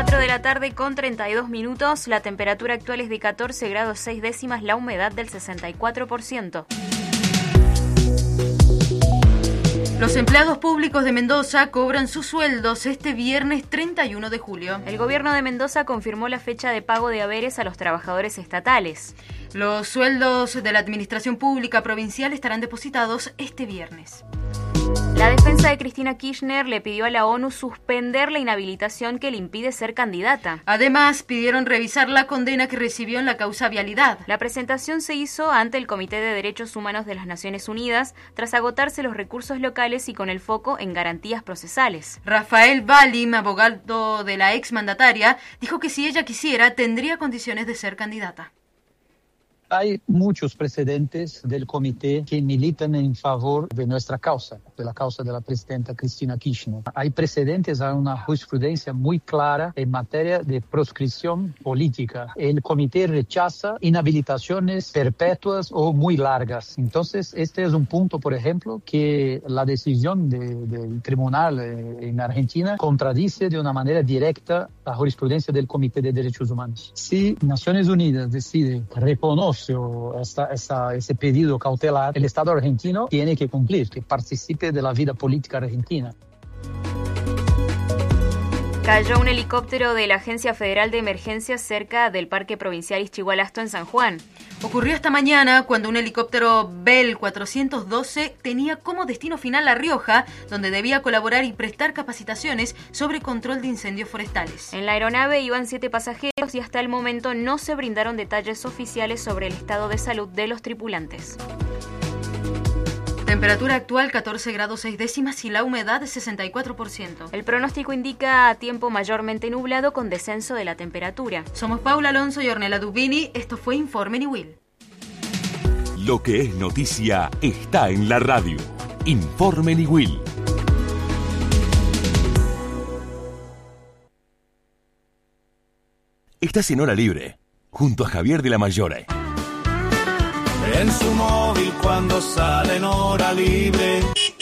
4 de la tarde con 32 minutos. La temperatura actual es de 14 grados 6 décimas, la humedad del 64%. Los empleados públicos de Mendoza cobran sus sueldos este viernes 31 de julio. El gobierno de Mendoza confirmó la fecha de pago de haberes a los trabajadores estatales. Los sueldos de la administración pública provincial estarán depositados este viernes. La defensa de Cristina Kirchner le pidió a la ONU suspender la inhabilitación que le impide ser candidata. Además, pidieron revisar la condena que recibió en la causa Vialidad. La presentación se hizo ante el Comité de Derechos Humanos de las Naciones Unidas tras agotarse los recursos locales y con el foco en garantías procesales. Rafael Valim, abogado de la exmandataria, dijo que si ella quisiera, tendría condiciones de ser candidata. Hay muchos precedentes del comité que militan en favor de nuestra causa, de la causa de la presidenta Cristina Kirchner. Hay precedentes, hay una jurisprudencia muy clara en materia de proscripción política. El comité rechaza inhabilitaciones perpetuas o muy largas. Entonces, este es un punto, por ejemplo, que la decisión del tribunal en Argentina contradice de una manera directa la jurisprudencia del Comité de Derechos Humanos. Si Naciones Unidas decide reconocer ese pedido cautelar, el Estado argentino tiene que cumplir, que participe de la vida política argentina. Cayó un helicóptero de la Agencia Federal de Emergencias cerca del Parque Provincial Ixchigualasto en San Juan. Ocurrió esta mañana cuando un helicóptero Bell 412 tenía como destino final La Rioja, donde debía colaborar y prestar capacitaciones sobre control de incendios forestales. En la aeronave iban 7 pasajeros y hasta el momento no se brindaron detalles oficiales sobre el estado de salud de los tripulantes. Temperatura actual 14 grados 6 décimas y la humedad 64%. El pronóstico indica tiempo mayormente nublado con descenso de la temperatura. Somos Paula Alonso y Ornella Dubini. Esto fue Informe Niwil. Lo que es noticia está en la radio. Informe Niwil. Estás en Hora Libre, junto a Javier de la Mayore. En su móvil cuando sale en Hora Libre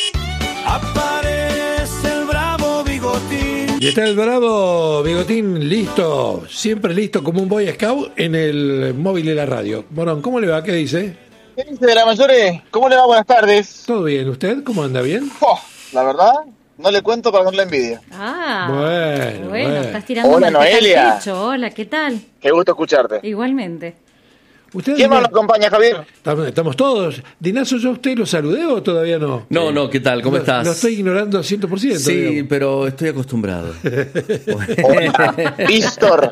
aparece el bravo Bigotín. Y está el bravo Bigotín listo, siempre listo como un Boy Scout en el móvil de la radio. Morón, ¿cómo le va? ¿Qué dice? ¿Qué dice de la Mayore? ¿Cómo le va? Buenas tardes. ¿Todo bien? ¿Usted? ¿Cómo anda? ¿Bien? La verdad, no le cuento para no la envidia. Bueno. Estás tirando Hola, Noelia. al techo. Hola, ¿qué tal? Qué gusto escucharte. Igualmente. ¿Quién más lo acompaña, Javier? Estamos todos. Dinazo, ¿yo a usted lo saludé o todavía no? No, ¿qué tal? ¿Cómo estás? Lo estoy ignorando 100%. Sí, digamos. pero estoy acostumbrado. Hola, Víctor.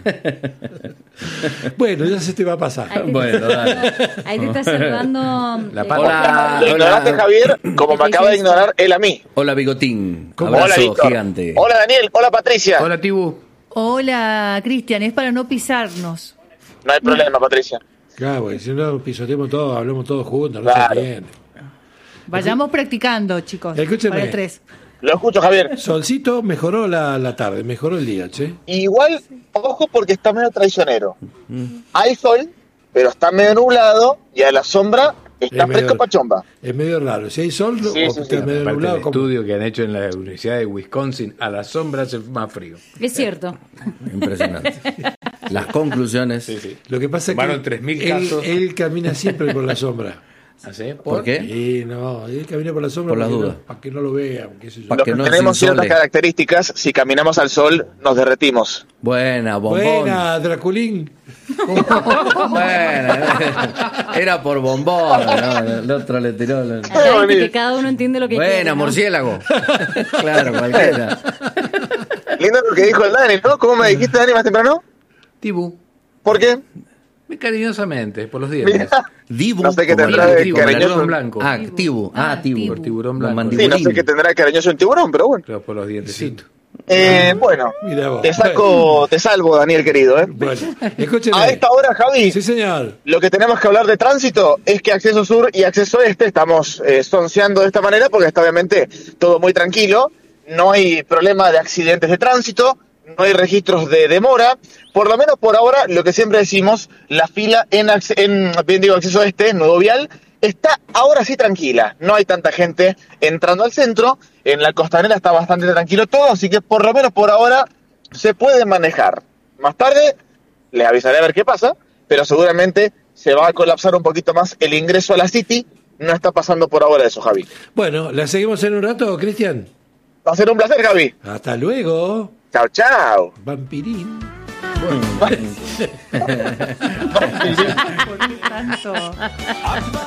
Bueno, ya se te va a pasar. Bueno, dale. Ahí te está saludando. Hola. Lo ignoraste, Javier, como me acaba de ignorar él a mí. Hola, Bigotín. Hola, Abrazo Víctor. gigante. Hola, Daniel. Hola, Patricia. Hola, Tibu. Hola, Cristian, es para no pisarnos. No hay problema, Patricia. Claro, porque si no pisoteamos todos, hablamos todos juntos, no Claro. se entiende. Vayamos practicando, chicos. Escúcheme. Para el 3. Lo escucho, Javier. Solcito mejoró la tarde, mejoró el día, che. Igual, ojo, porque está medio traicionero. Hay sol, pero está medio nublado y a la sombra está Es medio- fresco pachomba. Es medio raro. Si hay sol, Sí, o sí, está sí. medio Aparte nublado, del ¿cómo? estudio que han hecho en la Universidad de Wisconsin, a la sombra hace más frío. Es cierto. Impresionante. Las conclusiones. Sí. Lo que pasa es Sumaron que 3.000 él, casos. él camina siempre por la sombra. ¿Así? ¿Por qué? Y no, él camina por la sombra Por las para que dudas. para que no lo vean, qué sé yo. Pa' Los que que no tenemos se ciertas insole. características, si caminamos al sol, nos derretimos. Buena, bombón. Buena, Draculín. Buena. Era por bombón. ¿No? El otro le tiró. Adelante, que cada uno entiende lo que quiere. Buena, ¿no? murciélago. Claro, cualquiera. Lindo lo que dijo el Dani, ¿no? ¿Cómo me dijiste, Dani, más temprano? Tibu. ¿Por qué? Muy cariñosamente, por los dientes. Mira. Dibu. No sé qué como tendrá el de tibu, cariñoso. Tiburón blanco. Ah, tibu. Ah, tibu. Por tiburón blanco. Sí, no Mandibulín. sé qué tendrá cariñoso un tiburón, pero bueno. Pero por los dientecitos. Bueno, Mira vos. te salvo, Daniel, querido, ¿eh? Bueno, escúcheme. A esta hora, Javi, Sí, señor. lo que tenemos que hablar de tránsito es que Acceso Sur y Acceso Este estamos sonceando de esta manera porque está obviamente todo muy tranquilo, no hay problema de accidentes de tránsito, no hay registros de demora, por lo menos por ahora, lo que siempre decimos, la fila en Acceso Este, Nuevo Vial, está ahora sí tranquila, no hay tanta gente entrando al centro, en la Costanera está bastante tranquilo todo, así que por lo menos por ahora se puede manejar. Más tarde les avisaré a ver qué pasa, pero seguramente se va a colapsar un poquito más el ingreso a la City. No está pasando por ahora eso, Javi. Bueno, ¿la seguimos en un rato, Cristian? Va a ser un placer, Javi. Hasta luego. Chao, chao. Vampirín. Tanto.